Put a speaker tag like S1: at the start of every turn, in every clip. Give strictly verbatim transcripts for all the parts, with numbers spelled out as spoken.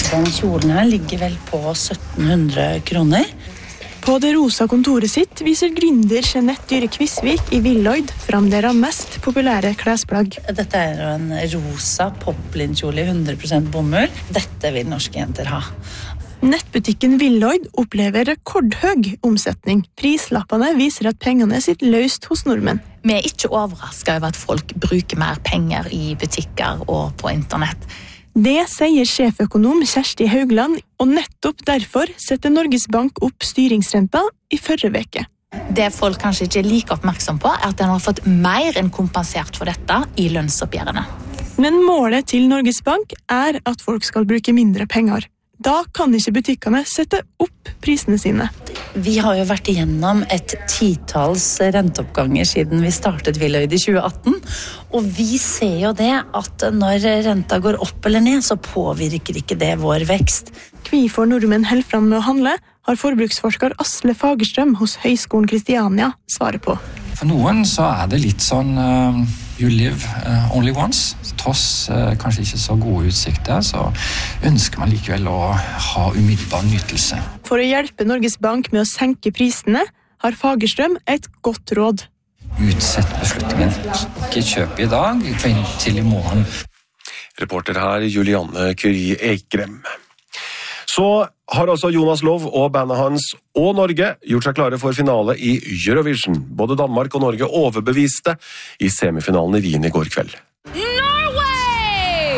S1: Den kjolen her ligger vel på sytten hundre kroner.
S2: På det rosa kontoret sitt viser gründer Jeanette Dyre Kvisvik i Willoyd fram deres mest populære klesplagg.
S1: Dette er jo en rosa poplin-kjole i hundre prosent bomull. Dette vil norske jenter ha.
S2: Nettbutikken Willoyd opplever rekordhøy omsetning. Prislappene viser at pengene sitter løst hos nordmenn.
S3: Vi er ikke overrasket over at folk bruker mer penger i butikker og på internett.
S2: Det sier sjeføkonom Kjersti Haugland, og nettopp derfor setter Norges Bank opp styringsrenta i forrige veke.
S3: Det folk kanskje ikke er like oppmerksom på, er at den har fått mer enn kompensert for dette i lønnsoppgjørene.
S2: Men målet til Norges Bank er at folk skal bruke mindre penger. Da kan ikke butikkene sette opp prisene sine.
S1: Vi har jo vært igjennom et titalls renteoppganger siden vi startet Willoyd i tjue atten, og vi ser jo det at når renta går opp eller ned, så påvirker ikke det vår vekst.
S2: Hvorfor nordmenn holder fram med å handle, har forbruksforsker Asle Fagerstrøm hos Høgskolen Kristiania svaret på.
S4: For noen så er det litt sånn uh, you live uh, only once. Tross uh, kanskje ikke så gode utsikter, så ønsker man likevel å ha umiddelbar nytelse.
S2: For å hjelpe Norges Bank med å senke prisene, har Fagerstrøm et godt råd.
S4: Utsett beslutningen. Ikke kjøp i dag, vent til i morgen.
S5: Reporter her Julianne Curie Eikrem. Så har også Jonas Love og bandet hans og Norge gjort seg klare for finale i Eurovision. Både Danmark og Norge overbeviste i semifinalen i Wien i går kveld.
S6: Norway!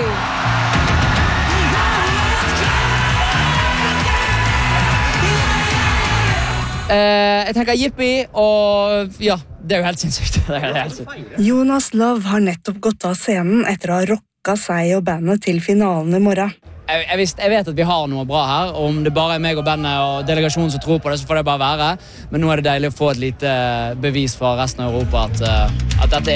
S6: Uh, jeg tenker jippi, og ja, det er jo helt sinnssykt. Det er helt sinnssykt.
S7: Jonas Love har nettopp gått av scenen etter å ha rocka seg og bandet til finalen i morgen.
S6: Jeg, jeg, visst, jeg vet at vi har noe bra her, og om det bare er meg og bandet og delegasjonen som tror på det, så får det bare være. Men nå er det deilig å få et lite bevis fra resten av Europa at, at dette